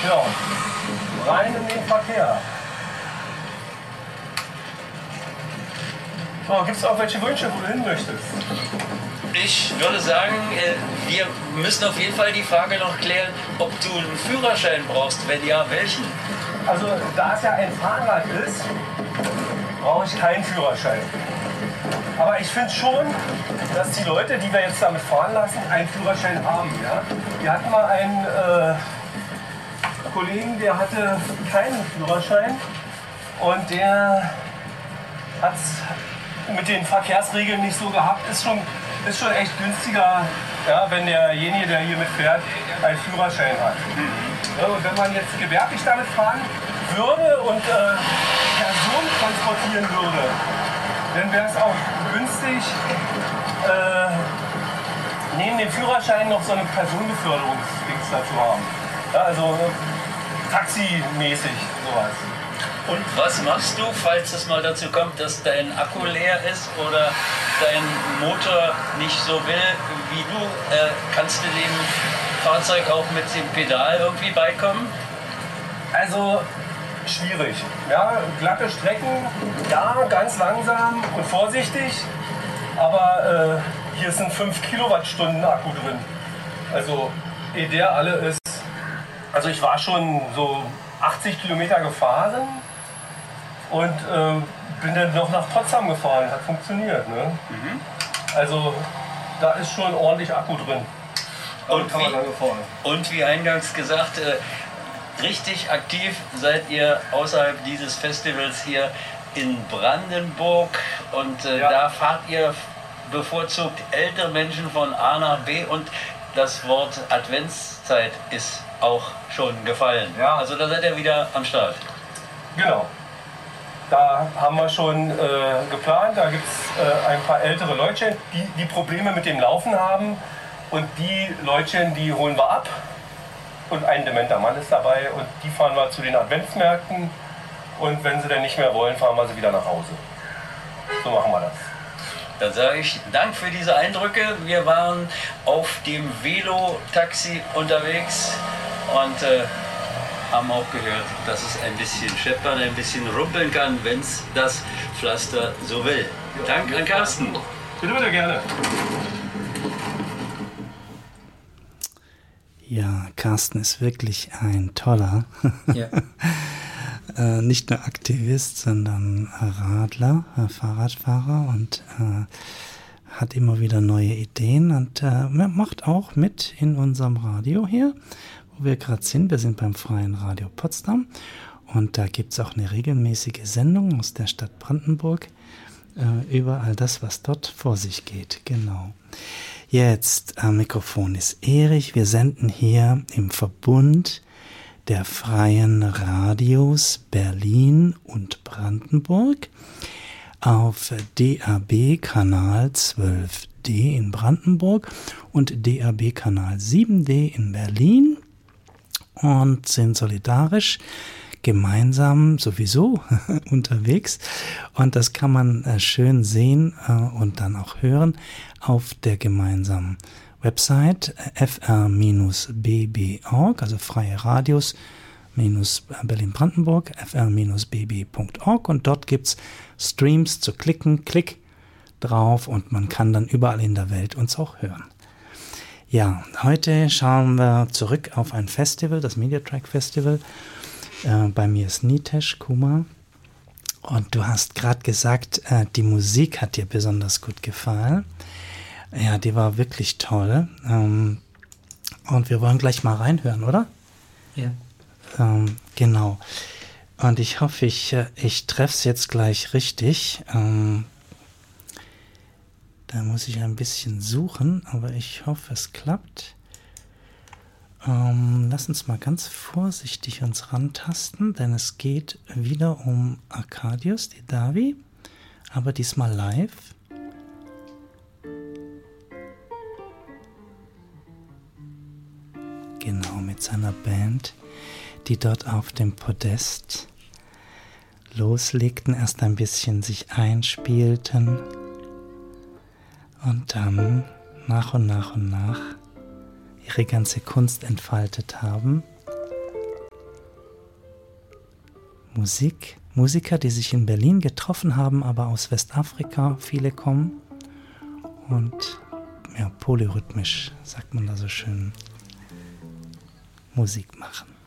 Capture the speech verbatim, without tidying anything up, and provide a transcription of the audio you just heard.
Ja, rein in den Verkehr. So, gibt es auch welche Wünsche, wo du hin möchtest? Ich würde sagen, wir müssen auf jeden Fall die Frage noch klären, ob du einen Führerschein brauchst. Wenn ja, welchen? Also, da es ja ein Fahrrad ist, brauche ich keinen Führerschein. Aber ich finde schon, dass die Leute, die wir jetzt damit fahren lassen, einen Führerschein haben. Ja? Wir hatten mal einen äh, Kollegen, der hatte keinen Führerschein und der hat es mit den Verkehrsregeln nicht so gehabt. Ist schon, ist schon echt günstiger, ja, wenn derjenige, der hier mitfährt, einen Führerschein hat. Ja, und wenn man jetzt gewerblich damit fahren würde und äh, Personen transportieren würde, dann wäre es auch günstig, äh, neben dem Führerschein noch so eine Personenbeförderungsdings dazu haben. Ja, also taximäßig sowas. Und was machst du, falls es mal dazu kommt, dass dein Akku leer ist oder dein Motor nicht so will wie du? Äh, kannst du dem Fahrzeug auch mit dem Pedal irgendwie beikommen? Also schwierig. Ja, glatte Strecken, ja, ganz langsam und vorsichtig. Aber äh, hier sind fünf Kilowattstunden Akku drin. Also ehe der alle ist. Also ich war schon so achtzig Kilometer gefahren und äh, bin dann noch nach Potsdam gefahren. Hat funktioniert. Ne? Mhm. Also da ist schon ordentlich Akku drin. Und wie, und wie eingangs gesagt, äh, richtig aktiv seid ihr außerhalb dieses Festivals hier in Brandenburg und äh, ja. Da fahrt ihr bevorzugt ältere Menschen von A nach B und das Wort Adventszeit ist auch schon gefallen. Ja. Also da seid ihr wieder am Start. Genau. Da haben wir schon äh, geplant, da gibt es äh, ein paar ältere Leutchen, die, die Probleme mit dem Laufen haben und die Leutchen, die holen wir ab. Und ein dementer Mann ist dabei und die fahren wir zu den Adventsmärkten und wenn sie dann nicht mehr wollen, fahren wir sie wieder nach Hause. So machen wir das. Dann sage ich Dank für diese Eindrücke. Wir waren auf dem Velo-Taxi unterwegs und äh, haben auch gehört, dass es ein bisschen scheppern, ein bisschen rumpeln kann, wenn es das Pflaster so will. Dank an Carsten. Bitte, bitte, gerne. Ja, Carsten ist wirklich ein toller, ja. äh, nicht nur Aktivist, sondern Radler, äh, Fahrradfahrer und äh, hat immer wieder neue Ideen und äh, macht auch mit in unserem Radio hier, wo wir gerade sind. Wir sind beim Freien Radio Potsdam und da gibt es auch eine regelmäßige Sendung aus der Stadt Brandenburg äh, über all das, was dort vor sich geht. Genau. Jetzt am Mikrofon ist Erich. Wir senden hier im Verbund der Freien Radios Berlin und Brandenburg auf D A B-Kanal zwölf D in Brandenburg und D A B-Kanal sieben D in Berlin und sind solidarisch gemeinsam sowieso unterwegs und das kann man äh, schön sehen äh, und dann auch hören auf der gemeinsamen Website äh, f r b b punkt org, also Freie Radios Berlin-Brandenburg, f r b b punkt org und dort gibt's Streams zu klicken, klick drauf und man kann dann überall in der Welt uns auch hören. Ja, heute schauen wir zurück auf ein Festival, das Mediatrack Festival. Äh, bei mir ist Nitesh Kumar und du hast gerade gesagt, äh, die Musik hat dir besonders gut gefallen. Ja, die war wirklich toll. Ähm, und wir wollen gleich mal reinhören, oder? Ja. Ähm, genau. Und ich hoffe, ich, ich treffe es jetzt gleich richtig. Ähm, da muss ich ein bisschen suchen, aber ich hoffe, es klappt. Ähm, lass uns mal ganz vorsichtig uns rantasten, denn es geht wieder um Arkadiusz Didavi, aber diesmal live. Genau, mit seiner Band, die dort auf dem Podest loslegten, erst ein bisschen sich einspielten und dann nach und nach und nach ihre ganze Kunst entfaltet haben. Musik, Musiker, die sich in Berlin getroffen haben, aber aus Westafrika viele kommen und ja, polyrhythmisch, sagt man da so schön, Musik machen.